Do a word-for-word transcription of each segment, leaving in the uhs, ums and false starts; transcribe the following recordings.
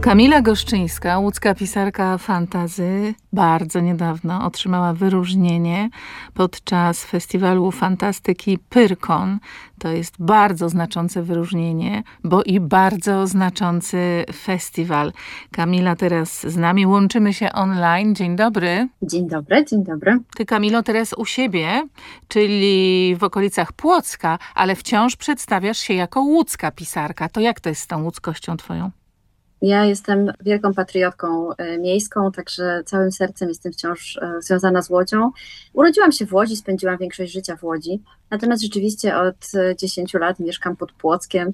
Kamila Goszczyńska, łódzka pisarka fantasy, bardzo niedawno otrzymała wyróżnienie podczas festiwalu fantastyki Pyrkon. To jest bardzo znaczące wyróżnienie, bo i bardzo znaczący festiwal. Kamila teraz z nami, łączymy się online. Dzień dobry. Dzień dobry, dzień dobry. Ty, Kamilo, teraz u siebie, czyli w okolicach Płocka, ale wciąż przedstawiasz się jako łódzka pisarka. To jak to jest z tą łódzkością twoją? Ja jestem wielką patriotką miejską, także całym sercem jestem wciąż związana z Łodzią. Urodziłam się w Łodzi, spędziłam większość życia w Łodzi, natomiast rzeczywiście od dziesięciu lat mieszkam pod Płockiem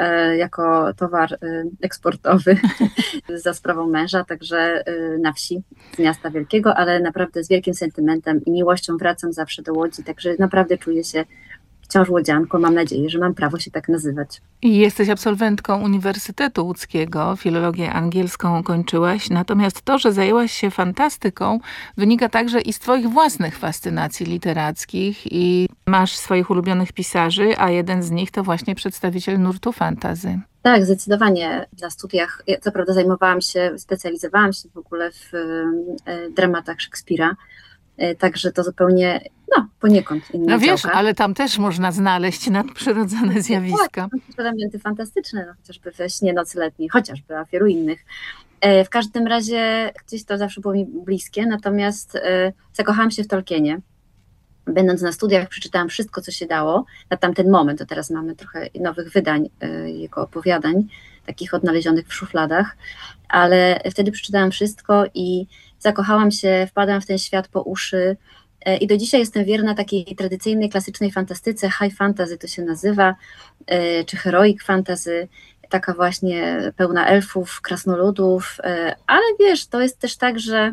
jako towar eksportowy za sprawą męża, także na wsi z miasta wielkiego, ale naprawdę z wielkim sentymentem i miłością wracam zawsze do Łodzi, także naprawdę czuję się wciąż łodzianką, mam nadzieję, że mam prawo się tak nazywać. I jesteś absolwentką Uniwersytetu Łódzkiego, filologię angielską kończyłaś, natomiast to, że zajęłaś się fantastyką, wynika także i z twoich własnych fascynacji literackich i masz swoich ulubionych pisarzy, a jeden z nich to właśnie przedstawiciel nurtu fantasy. Tak, zdecydowanie. Na studiach, ja co prawda zajmowałam się, specjalizowałam się w ogóle w e, dramatach Szekspira, także to zupełnie, no, poniekąd inna No wiesz, działka. ale tam też można znaleźć nadprzyrodzone zjawiska. Tak, są elementy fantastyczne, no, chociażby we śnie Nocy Letniej, chociażby, a wielu innych. W każdym razie gdzieś to zawsze było mi bliskie, natomiast zakochałam się w Tolkienie. Będąc na studiach przeczytałam wszystko, co się dało na tamten moment, to teraz mamy trochę nowych wydań jego opowiadań, takich odnalezionych w szufladach, ale wtedy przeczytałam wszystko i zakochałam się, wpadłam w ten świat po uszy i do dzisiaj jestem wierna takiej tradycyjnej, klasycznej fantastyce, high fantasy to się nazywa, czy heroic fantasy, taka właśnie pełna elfów, krasnoludów, ale wiesz, to jest też tak, że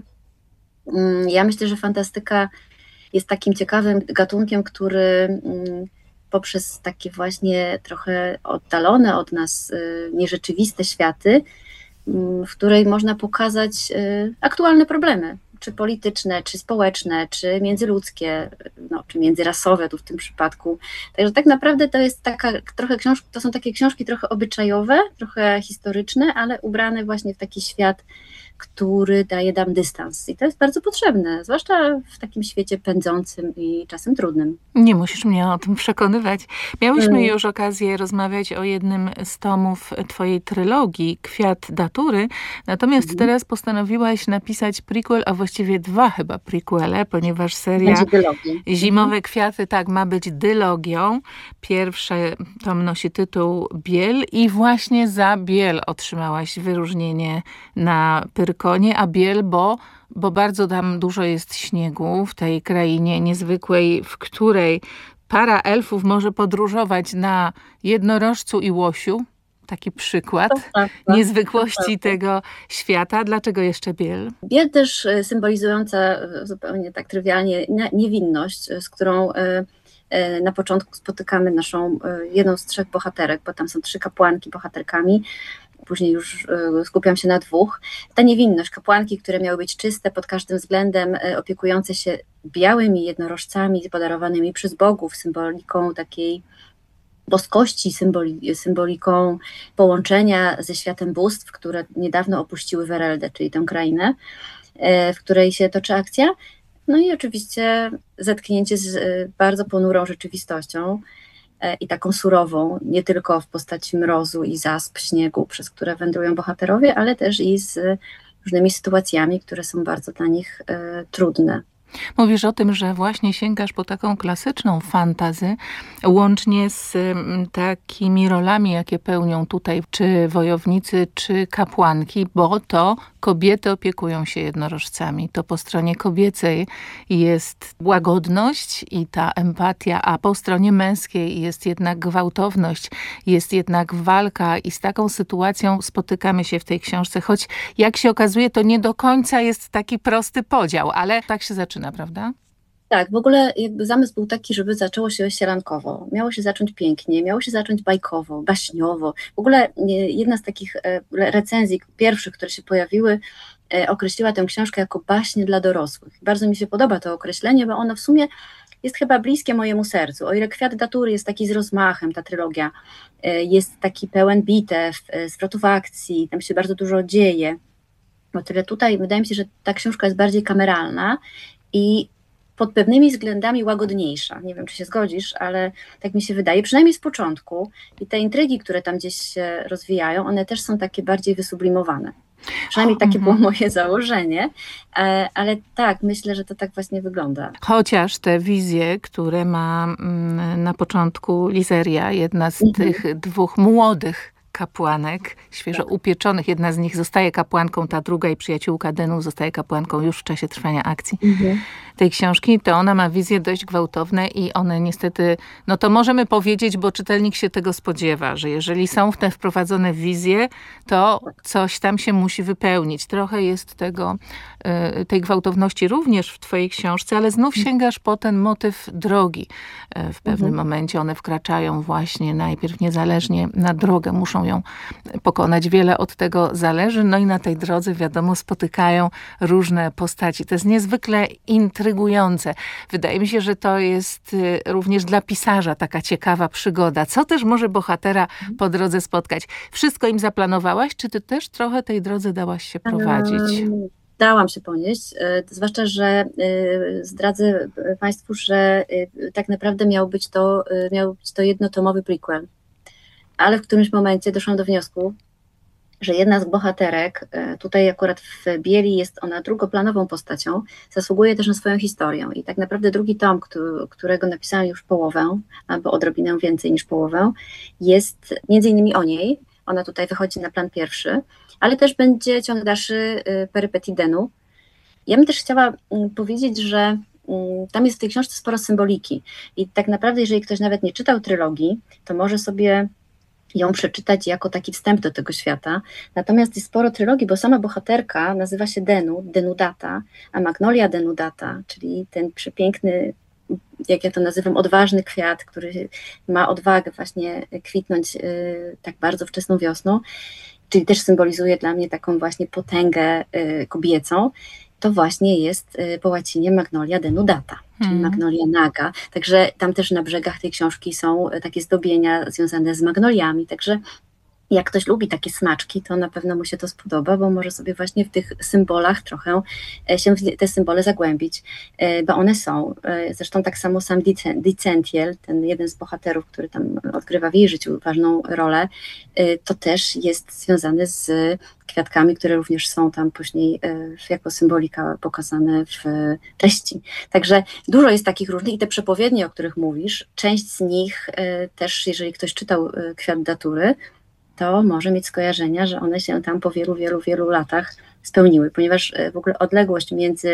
ja myślę, że fantastyka jest takim ciekawym gatunkiem, który poprzez takie właśnie trochę oddalone od nas nierzeczywiste światy, w której można pokazać aktualne problemy, czy polityczne, czy społeczne, czy międzyludzkie, no, czy międzyrasowe tu w tym przypadku. Także tak naprawdę to jest taka trochę książka, to są takie książki trochę obyczajowe, trochę historyczne, ale ubrane właśnie w taki świat, który daje nam dystans. I to jest bardzo potrzebne, zwłaszcza w takim świecie pędzącym i czasem trudnym. Nie musisz mnie o tym przekonywać. Miałyśmy hmm. już okazję rozmawiać o jednym z tomów twojej trylogii, Kwiat Datury, natomiast hmm. teraz postanowiłaś napisać prequel, a właściwie dwa chyba prequele, ponieważ seria Zimowe hmm. Kwiaty tak ma być dylogią. Pierwszy tom nosi tytuł Biel i właśnie za Biel otrzymałaś wyróżnienie na Pyrkonie, a Biel, bo, bo bardzo tam dużo jest śniegu w tej krainie niezwykłej, w której para elfów może podróżować na jednorożcu i łosiu. Taki przykład to tak, tak, niezwykłości to tego świata. Dlaczego jeszcze Biel? Biel też symbolizująca zupełnie tak trywialnie niewinność, z którą na początku spotykamy naszą jedną z trzech bohaterek, bo tam są trzy kapłanki bohaterkami. Później już skupiam się na dwóch. Ta niewinność, kapłanki, które miały być czyste pod każdym względem, opiekujące się białymi jednorożcami podarowanymi przez bogów, symboliką takiej boskości, symboli, symboliką połączenia ze światem bóstw, które niedawno opuściły Wereldę, czyli tę krainę, w której się toczy akcja. No i oczywiście zetknięcie z bardzo ponurą rzeczywistością, i taką surową, nie tylko w postaci mrozu i zasp, śniegu, przez które wędrują bohaterowie, ale też i z różnymi sytuacjami, które są bardzo dla nich e, trudne. Mówisz o tym, że właśnie sięgasz po taką klasyczną fantazy, łącznie z takimi rolami, jakie pełnią tutaj czy wojownicy, czy kapłanki, bo to kobiety opiekują się jednorożcami. To po stronie kobiecej jest łagodność i ta empatia, a po stronie męskiej jest jednak gwałtowność, jest jednak walka i z taką sytuacją spotykamy się w tej książce, choć jak się okazuje, to nie do końca jest taki prosty podział, ale tak się zaczyna, prawda? Tak, w ogóle jakby zamysł był taki, żeby zaczęło się sielankowo. Miało się zacząć pięknie, miało się zacząć bajkowo, baśniowo. W ogóle jedna z takich recenzji pierwszych, które się pojawiły, określiła tę książkę jako baśnie dla dorosłych. Bardzo mi się podoba to określenie, bo ono w sumie jest chyba bliskie mojemu sercu. O ile Kwiat Datury jest taki z rozmachem, ta trylogia, jest taki pełen bitew, zwrotów akcji, tam się bardzo dużo dzieje, o tyle tutaj wydaje mi się, że ta książka jest bardziej kameralna i pod pewnymi względami łagodniejsza. Nie wiem, czy się zgodzisz, ale tak mi się wydaje, przynajmniej z początku. I te intrygi, które tam gdzieś się rozwijają, one też są takie bardziej wysublimowane. Przynajmniej takie było moje założenie, ale tak, myślę, że to tak właśnie wygląda. Chociaż te wizje, które ma na początku Lizeria, jedna z mhm. tych dwóch młodych kapłanek, świeżo tak. upieczonych. Jedna z nich zostaje kapłanką, ta druga i przyjaciółka Denu zostaje kapłanką już w czasie trwania akcji mhm. tej książki. To ona ma wizje dość gwałtowne i one niestety, no to możemy powiedzieć, bo czytelnik się tego spodziewa, że jeżeli są w te wprowadzone wizje, to coś tam się musi wypełnić. Trochę jest tego, tej gwałtowności również w twojej książce, ale znów sięgasz po ten motyw drogi. W pewnym mhm. momencie one wkraczają właśnie najpierw niezależnie na drogę, muszą ją pokonać. Wiele od tego zależy. No i na tej drodze, wiadomo, spotykają różne postaci. To jest niezwykle intrygujące. Wydaje mi się, że to jest również dla pisarza taka ciekawa przygoda. Co też może bohatera po drodze spotkać? Wszystko im zaplanowałaś, czy ty też trochę tej drodze dałaś się prowadzić? Um. Dałam się ponieść, zwłaszcza, że zdradzę Państwu, że tak naprawdę miał być to, miał być to jednotomowy prequel. Ale w którymś momencie doszłam do wniosku, że jedna z bohaterek, tutaj akurat w Bieli jest ona drugoplanową postacią, zasługuje też na swoją historię. I tak naprawdę drugi tom, którego napisałam już połowę, albo odrobinę więcej niż połowę, jest między innymi o niej. Ona tutaj wychodzi na plan pierwszy, ale też będzie ciąg dalszy perypetii Denu. Ja bym też chciała powiedzieć, że tam jest w tej książce sporo symboliki i tak naprawdę, jeżeli ktoś nawet nie czytał trylogii, to może sobie ją przeczytać jako taki wstęp do tego świata. Natomiast jest sporo trylogii, bo sama bohaterka nazywa się Denu, Denudata, a Magnolia Denudata, czyli ten przepiękny, jak ja to nazywam, odważny kwiat, który ma odwagę właśnie kwitnąć y, tak bardzo wczesną wiosną, czyli też symbolizuje dla mnie taką właśnie potęgę y, kobiecą, to właśnie jest y, po łacinie Magnolia Denudata, czyli hmm. Magnolia naga. Także tam też na brzegach tej książki są y, takie zdobienia związane z magnoliami, także jak ktoś lubi takie smaczki, to na pewno mu się to spodoba, bo może sobie właśnie w tych symbolach trochę się w te symbole zagłębić, bo one są. Zresztą tak samo sam Dicentiel, ten jeden z bohaterów, który tam odgrywa w jej życiu ważną rolę, to też jest związany z kwiatkami, które również są tam później jako symbolika pokazane w treści. Także dużo jest takich różnych i te przepowiednie, o których mówisz, część z nich też, jeżeli ktoś czytał Kwiat Datury, to może mieć skojarzenia, że one się tam po wielu, wielu, wielu latach spełniły, ponieważ w ogóle odległość między